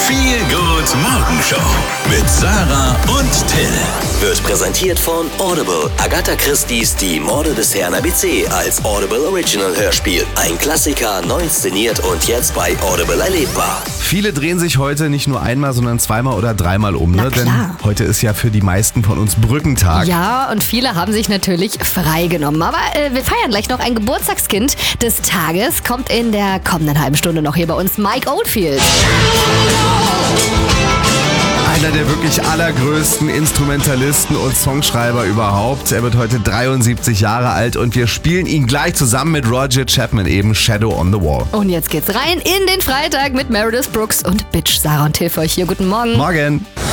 Feel Good Morgenshow mit Sarah und Till. Wird präsentiert von Audible. Agatha Christie's Die Morde des Herrn ABC als Audible Original Hörspiel. Ein Klassiker, neu inszeniert und jetzt bei Audible erlebbar. Viele drehen sich heute nicht nur einmal, sondern zweimal oder dreimal um, ne? Denn heute ist ja für die meisten von uns Brückentag. Ja, und viele haben sich natürlich frei genommen. Aber wir feiern gleich noch ein Geburtstagskind des Tages. Kommt in der kommenden halben Stunde noch hier bei uns Mike Oldfield. Einer der wirklich allergrößten Instrumentalisten und Songschreiber überhaupt. Er wird heute 73 Jahre alt und wir spielen ihn gleich zusammen mit Roger Chapman eben Shadow on the Wall. Und jetzt geht's rein in den Freitag mit Meredith Brooks und Bitch. Sarah und Till für euch hier. Guten Morgen. Morgen.